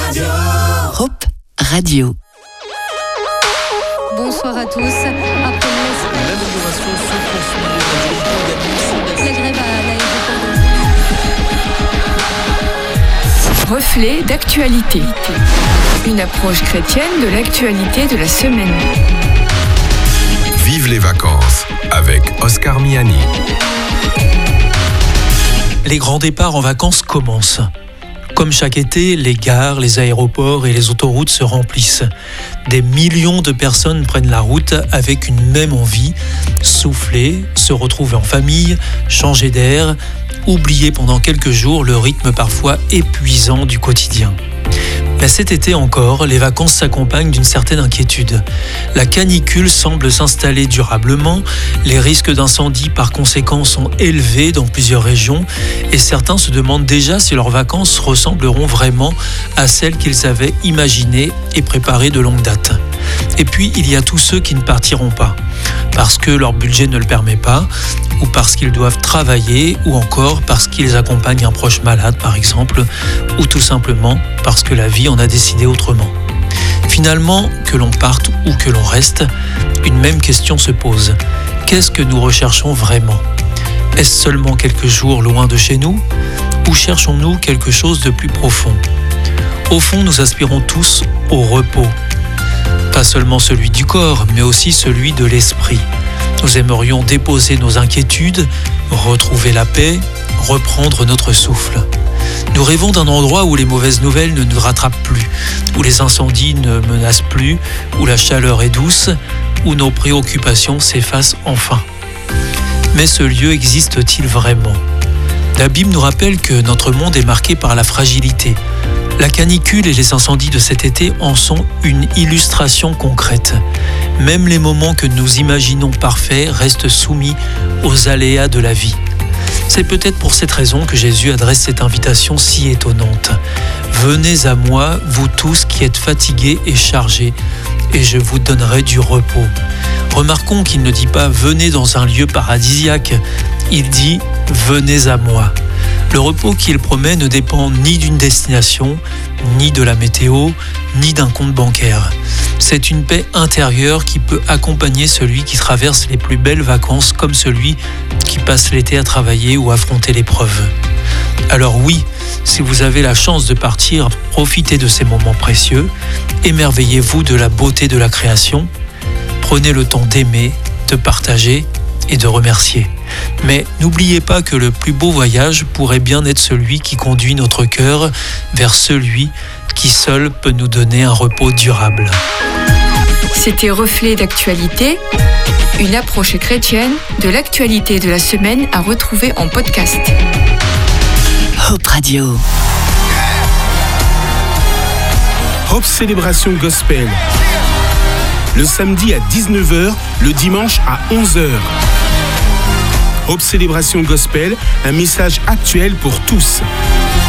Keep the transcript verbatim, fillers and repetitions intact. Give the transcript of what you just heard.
Radio. Hope Radio. Bonsoir à tous. Après l'amélioration se poursuit. La grève à l'aéroport. Reflet d'actualité. Une approche chrétienne de l'actualité de la semaine. Vive les vacances avec Oscar Miani. Les grands départs en vacances commencent. Comme chaque été, les gares, les aéroports et les autoroutes se remplissent. Des millions de personnes prennent la route avec une même envie, souffler, se retrouver en famille, changer d'air, oublier pendant quelques jours le rythme parfois épuisant du quotidien. Mais cet été encore, les vacances s'accompagnent d'une certaine inquiétude. La canicule semble s'installer durablement, les risques d'incendie par conséquent sont élevés dans plusieurs régions et certains se demandent déjà si leurs vacances ressembleront vraiment à celles qu'ils avaient imaginées et préparées de longue date. Et puis, il y a tous ceux qui ne partiront pas, parce que leur budget ne le permet pas, ou parce qu'ils doivent travailler, ou encore parce qu'ils accompagnent un proche malade, par exemple, ou tout simplement parce que la vie en a décidé autrement. Finalement, que l'on parte ou que l'on reste, une même question se pose. Qu'est-ce que nous recherchons vraiment ? Est-ce seulement quelques jours loin de chez nous ? Ou cherchons-nous quelque chose de plus profond ? Au fond, nous aspirons tous au repos. Pas seulement celui du corps, mais aussi celui de l'esprit. Nous aimerions déposer nos inquiétudes, retrouver la paix, reprendre notre souffle. Nous rêvons d'un endroit où les mauvaises nouvelles ne nous rattrapent plus, où les incendies ne menacent plus, où la chaleur est douce, où nos préoccupations s'effacent enfin. Mais ce lieu existe-t-il vraiment ? La Bible nous rappelle que notre monde est marqué par la fragilité. La canicule et les incendies de cet été en sont une illustration concrète. Même les moments que nous imaginons parfaits restent soumis aux aléas de la vie. C'est peut-être pour cette raison que Jésus adresse cette invitation si étonnante. « Venez à moi, vous tous qui êtes fatigués et chargés, et je vous donnerai du repos. » Remarquons qu'il ne dit pas « venez dans un lieu paradisiaque », il dit « venez à moi ». Le repos qu'il promet ne dépend ni d'une destination, ni de la météo, ni d'un compte bancaire. C'est une paix intérieure qui peut accompagner celui qui traverse les plus belles vacances comme celui qui passe l'été à travailler ou affronter l'épreuve. Alors oui, si vous avez la chance de partir, profitez de ces moments précieux, émerveillez-vous de la beauté de la création, prenez le temps d'aimer, de partager et de remercier. Mais n'oubliez pas que le plus beau voyage pourrait bien être celui qui conduit notre cœur vers celui qui seul peut nous donner un repos durable. C'était Reflet d'actualité, une approche chrétienne de l'actualité de la semaine à retrouver en podcast. Hope Radio. Hope Célébration Gospel. Le samedi à dix-neuf heures, le dimanche à onze heures. Hope Célébration Gospel, un message actuel pour tous.